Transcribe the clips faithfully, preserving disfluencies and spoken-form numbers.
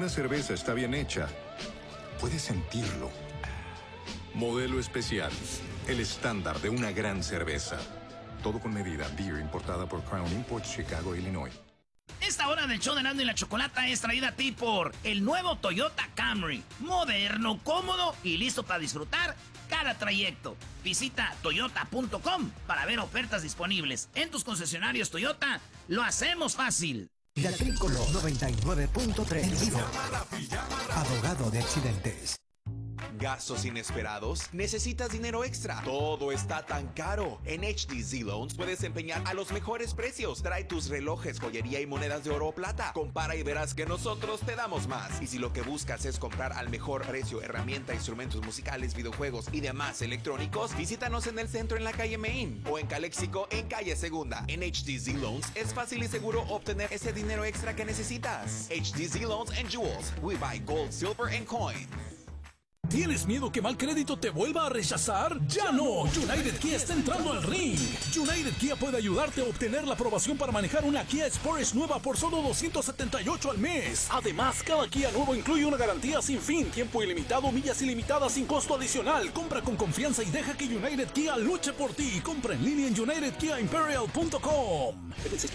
una cerveza está bien hecha, puedes sentirlo. Modelo especial, el estándar de una gran cerveza. Todo con medida. Beer importada por Crown Imports, Chicago, Illinois. Esta hora del show de Erasmo y la Chocolata es traída a ti por el nuevo Toyota Camry. Moderno, cómodo y listo para disfrutar cada trayecto. Visita toyota punto com para ver ofertas disponibles. En tus concesionarios Toyota, lo hacemos fácil. La Tricolor noventa y nueve punto tres. Abogado de accidentes. ¿Gastos inesperados? ¿Necesitas dinero extra? Todo está tan caro. En H D Z Loans puedes empeñar a los mejores precios. Trae tus relojes, joyería y monedas de oro o plata. Compara y verás que nosotros te damos más. Y si lo que buscas es comprar al mejor precio herramienta, instrumentos musicales, videojuegos y demás electrónicos, visítanos en el centro en la calle Main o en Calexico en calle Segunda. En H D Z Loans es fácil y seguro obtener ese dinero extra que necesitas. H D Z Loans and Jewels. We buy gold, silver and coins. ¿Tienes miedo que mal crédito te vuelva a rechazar? ¡Ya no! United Kia está entrando al ring. United Kia puede ayudarte a obtener la aprobación para manejar una Kia Sportage nueva por solo doscientos setenta y ocho al mes. Además, cada Kia nuevo incluye una garantía sin fin, tiempo ilimitado, millas ilimitadas sin costo adicional. Compra con confianza y deja que United Kia luche por ti. Compra en línea en united kia imperial punto com.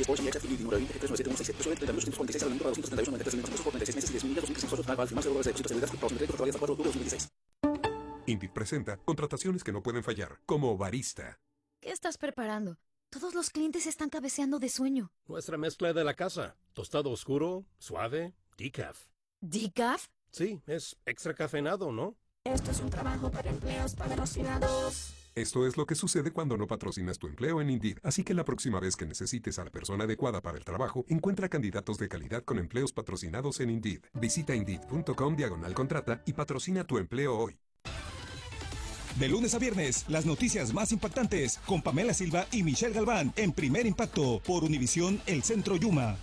Indeed presenta contrataciones que no pueden fallar, como barista. ¿Qué estás preparando? Todos los clientes están cabeceando de sueño. Nuestra mezcla de la casa. Tostado oscuro, suave, decaf. ¿Decaf? Sí, es extra cafeinado, ¿no? Esto es un trabajo para empleos patrocinados. Esto es lo que sucede cuando no patrocinas tu empleo en Indeed. Así que la próxima vez que necesites a la persona adecuada para el trabajo, encuentra candidatos de calidad con empleos patrocinados en Indeed. Visita indeed punto com diagonal contrata y patrocina tu empleo hoy. De lunes a viernes, las noticias más impactantes con Pamela Silva y Michelle Galván en Primer Impacto por Univisión El Centro Yuma.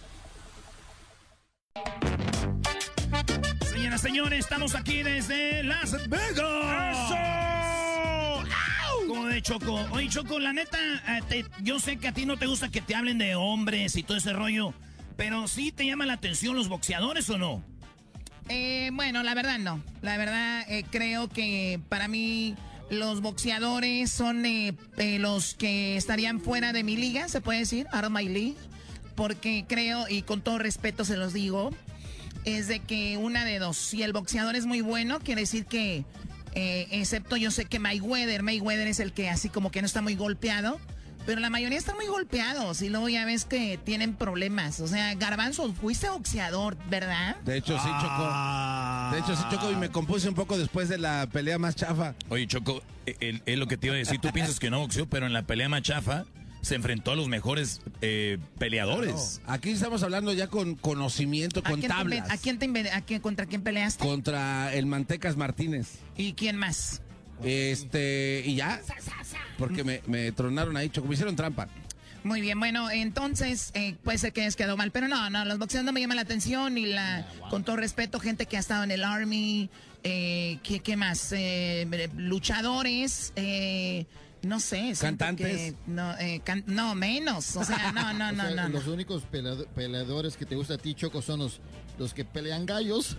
Señoras, señores, estamos aquí desde Las Vegas. ¡Eso! Como de Choco. Oye, Choco, la neta, te, yo sé que a ti no te gusta que te hablen de hombres y todo ese rollo, pero ¿sí te llama la atención los boxeadores o no? Eh, bueno, la verdad no. La verdad eh, creo que para mí los boxeadores son eh, eh, los que estarían fuera de mi liga, se puede decir, out of my league. Porque creo, y con todo respeto se los digo, es de que una de dos. Si el boxeador es muy bueno, quiere decir que, eh, excepto yo sé que Mayweather, Mayweather es el que así como que no está muy golpeado. Pero la mayoría están muy golpeados y luego ya ves que tienen problemas. O sea, Garbanzo, fuiste boxeador, ¿verdad? De hecho, sí, Choco. De hecho, sí, Choco, y me compuse un poco después de la pelea más chafa. Oye, Choco, es lo que te iba a decir. Tú piensas que no boxeó, pero en la pelea más chafa se enfrentó a los mejores eh, peleadores. No, aquí estamos hablando ya con conocimiento, con ¿A quién tablas. Te, ¿A quién te a quién, contra quién peleaste? Contra el Mantecas Martínez. ¿Y quién más? Este, y ya, porque me, me tronaron ahí, Choco, me hicieron trampa. Muy bien, bueno, entonces eh, puede ser que hayas quedado mal, pero no, no, los boxeadores no me llaman la atención y la, yeah, wow. Con todo respeto, gente que ha estado en el Army, eh, ¿qué, qué más? Eh, luchadores, eh, no sé. ¿Cantantes? Que, no, eh, can, no, menos, o sea, no, no, o no, sea, no. Los no. únicos peleado, peleadores que te gusta a ti, Choco, son los, los que pelean gallos.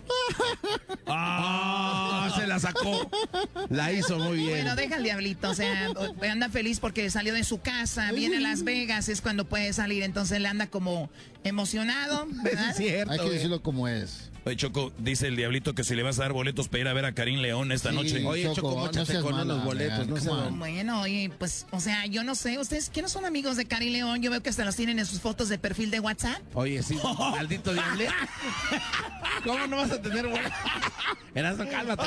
¡Ah! Se la sacó. La hizo muy bien. Bueno, deja al diablito, o sea, anda feliz porque salió de su casa, viene a Las Vegas, es cuando puede salir, entonces le anda como emocionado, ¿verdad? Es cierto, hay que decirlo como es. Oye, Choco, dice el diablito que si le vas a dar boletos para ir a ver a Karim León esta sí, noche. Oye, Choco, Choco móchate no con mala, los boletos. No sean... Bueno, oye, pues, o sea, yo no sé, ¿ustedes quiénes son amigos de Karim León? Yo veo que hasta los tienen en sus fotos de perfil de WhatsApp. Oye, sí, maldito diable. ¿Cómo no vas a tener boletos? Erasmo, cálmate.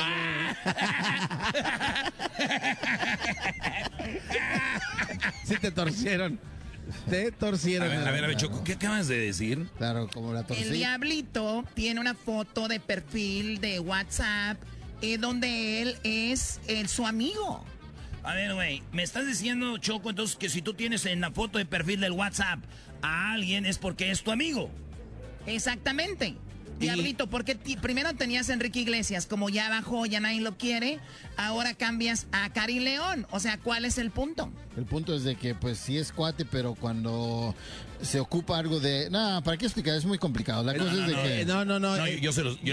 Sí te torcieron. Te torcieron. A ver, a ver, a ver, Choco, ¿qué acabas de decir? Claro, como la torcí. El diablito tiene una foto de perfil de WhatsApp eh, donde él es eh, su amigo. A ver, güey, me estás diciendo, Choco, entonces que si tú tienes en la foto de perfil del WhatsApp a alguien es porque es tu amigo. Exactamente. Diablito, porque ti, primero tenías a Enrique Iglesias, como ya bajó, ya nadie lo quiere, ahora cambias a Karim León. O sea, ¿cuál es el punto? El punto es de que, pues, sí es cuate, pero cuando se ocupa algo de... Nada, ¿para qué explicar? Es muy complicado. La no, cosa no, es de no, que... No, no, no. no yo, yo se los... Yo